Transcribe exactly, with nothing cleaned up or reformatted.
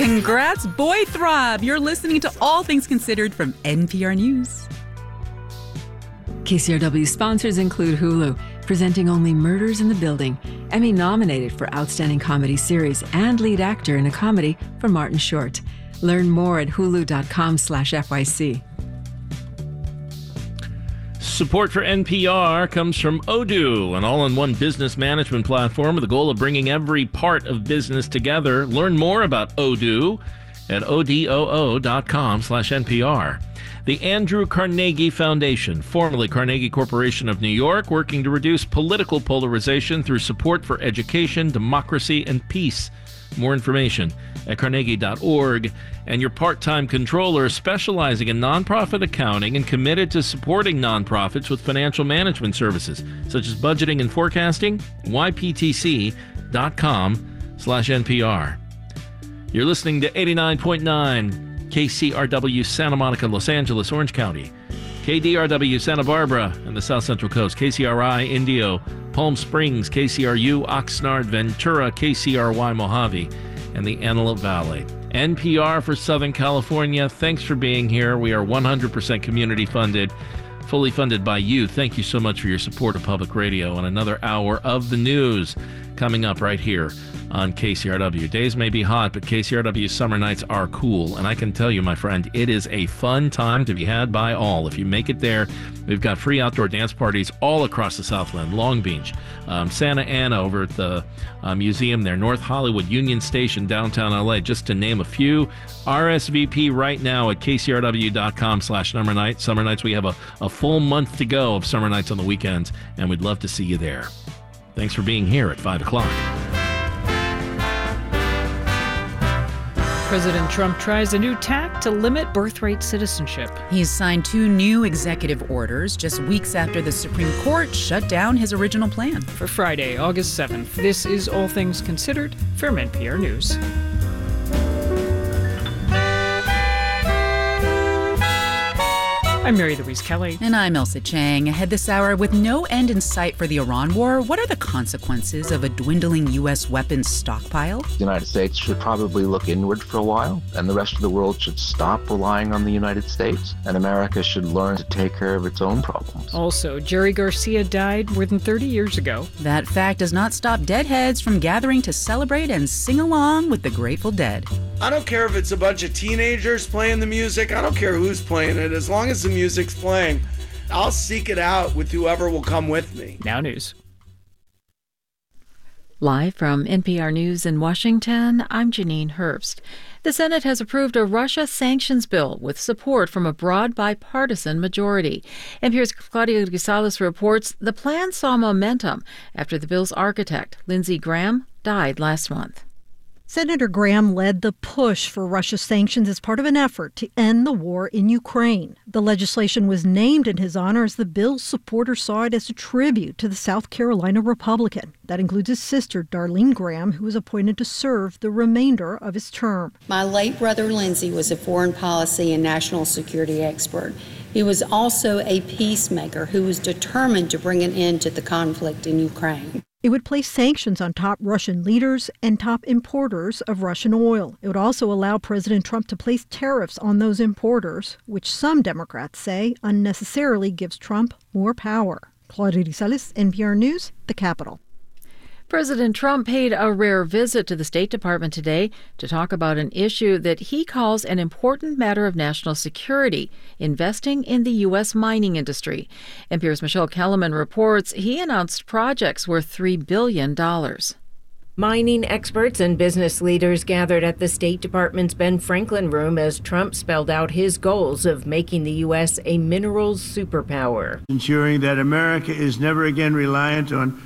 Congrats, Boy Throb. You're listening to All Things Considered from N P R News. K C R W sponsors include Hulu, presenting only Murders in the Building, Emmy-nominated for Outstanding Comedy Series and lead actor in a comedy for Martin Short. Learn more at hulu.com slash FYC. Support for N P R comes from Odoo, an all-in-one business management platform with the goal of bringing every part of business together. Learn more about Odoo at odoo.com slash NPR. The Andrew Carnegie Foundation, formerly Carnegie Corporation of New York, working to reduce political polarization through support for education, democracy, and peace. More information at carnegie dot org. And your part-time controller, specializing in nonprofit accounting and committed to supporting nonprofits with financial management services, such as budgeting and forecasting, y p t c dot com slash N P R. You're listening to eighty-nine point nine K C R W Santa Monica, Los Angeles, Orange County, K D R W Santa Barbara and the South Central Coast, K C R I Indio, Palm Springs, K C R U Oxnard, Ventura, K C R Y Mojave, and the Antelope Valley. N P R for Southern California, thanks for being here. We are one hundred percent community funded, fully funded by you. Thank you so much for your support of public radio. And another hour of the news coming up right here on K C R W. Days may be hot, but K C R W summer nights are cool. And I can tell you, my friend, it is a fun time to be had by all. If you make it there, we've got free outdoor dance parties all across the Southland, Long Beach, um, Santa Ana over at the uh, museum there, North Hollywood, Union Station, downtown L A, just to name a few. R S V P right now at kcrw.com slash summer night. Summer nights, we have a, a full month to go of summer nights on the weekends, and we'd love to see you there. Thanks for being here at five o'clock. President Trump tries a new tack to limit birthright citizenship. He's signed two new executive orders just weeks after the Supreme Court shut down his original plan. For Friday, August seventh, this is All Things Considered from N P R News. I'm Mary Louise Kelly. And I'm Elsa Chang. Ahead this hour, with no end in sight for the Iran war, what are the consequences of a dwindling U S weapons stockpile? The United States should probably look inward for a while, and the rest of the world should stop relying on the United States, and America should learn to take care of its own problems. Also, Jerry Garcia died more than thirty years ago. That fact does not stop deadheads from gathering to celebrate and sing along with the Grateful Dead. I don't care if it's a bunch of teenagers playing the music. I don't care who's playing it. As long as the music's playing, I'll seek it out with whoever will come with me. Now news. Live from N P R News in Washington, I'm Janine Herbst. The Senate has approved a Russia sanctions bill with support from a broad bipartisan majority. N P R's Claudia Grisales reports the plan saw momentum after the bill's architect, Lindsey Graham, died last month. Senator Graham led the push for Russia sanctions as part of an effort to end the war in Ukraine. The legislation was named in his honor as the bill's supporters saw it as a tribute to the South Carolina Republican. That includes his sister, Darlene Graham, who was appointed to serve the remainder of his term. My late brother Lindsey was a foreign policy and national security expert. He was also a peacemaker who was determined to bring an end to the conflict in Ukraine. It would place sanctions on top Russian leaders and top importers of Russian oil. It would also allow President Trump to place tariffs on those importers, which some Democrats say unnecessarily gives Trump more power. Claudia Grisales, N P R News, the Capitol. President Trump paid a rare visit to the State Department today to talk about an issue that he calls an important matter of national security, investing in the U S mining industry. N P R's Michelle Kellerman reports he announced projects worth three billion dollars. Mining experts and business leaders gathered at the State Department's Ben Franklin room as Trump spelled out his goals of making the U S a minerals superpower. Ensuring that America is never again reliant on